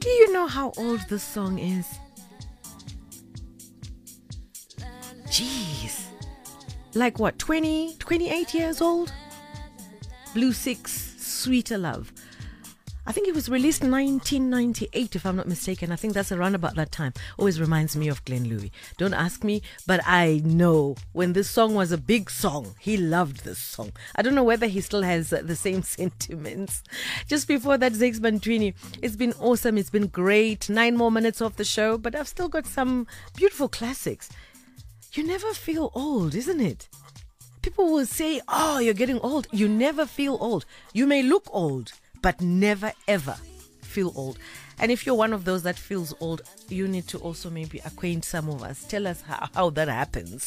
Do you know how old this song is? Jeez. Like what, 20, 28 years old? Blue Six, Sweeter Love. I think it was released in 1998, if I'm not mistaken. I think that's around about that time. Always reminds me of Glenn Louis. Don't ask me, but I know when this song was a big song, he loved this song. I don't know whether he still has the same sentiments. Just before that, Zakes Bantwini. It's been awesome. It's been great. 9 more minutes of the show, but I've still got some beautiful classics. You never feel old, isn't it? People will say, oh, you're getting old. You never feel old. You may look old, but never ever feel old. And if you're one of those that feels old, you need to also maybe acquaint some of us. Tell us how that happens.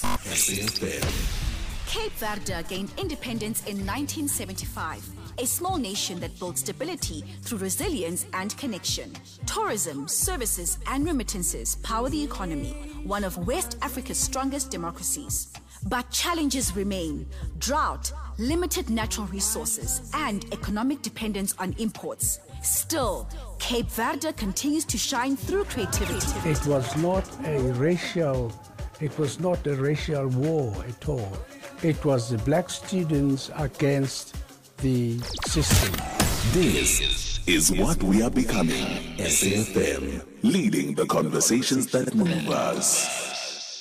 Cape Verde gained independence in 1975. A small nation that built stability through resilience and connection. Tourism, services, and remittances power the economy, one of West Africa's strongest democracies. But challenges remain: drought, limited natural resources, and economic dependence on imports. Still, Cape Verde continues to shine through creativity. It was not a racial war at all. It was the black students against the system. This is what we are becoming. SAFM, leading the conversations that move us.